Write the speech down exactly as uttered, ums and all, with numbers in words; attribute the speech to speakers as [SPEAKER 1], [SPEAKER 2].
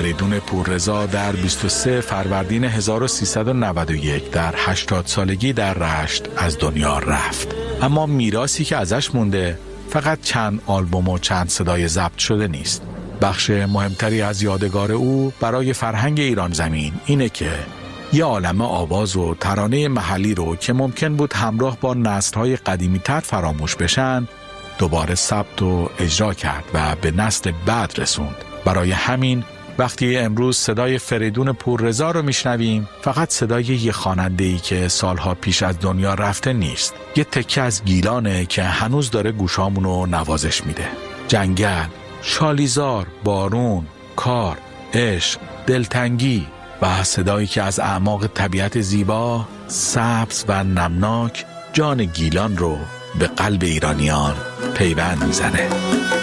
[SPEAKER 1] فریدون پوررضا در بیست و سوم فروردین هزار و سیصد و نود و یک در هشتاد سالگی در رشت از دنیا رفت. اما میراثی که ازش مونده فقط چند آلبوم و چند صدای ضبط شده نیست. بخش مهمتری از یادگار او برای فرهنگ ایران زمین اینه که یه عالمه آواز و ترانه محلی رو که ممکن بود همراه با نسل‌های قدیمی‌تر فراموش بشن دوباره ثبت و اجرا کرد و به نسل بعد رسوند. برای همین وقتی امروز صدای فریدون پوررضا رو میشنویم فقط صدای یه خواننده‌ای که سالها پیش از دنیا رفته نیست، یه تکه از گیلانه که هنوز داره گوشامونو نوازش میده. جنگل، شالیزار، بارون، کار، عشق، دلتنگی و صدایی که از اعماق طبیعت زیبا، سبز و نمناک جان گیلان رو به قلب ایرانیان پیوند میزنه.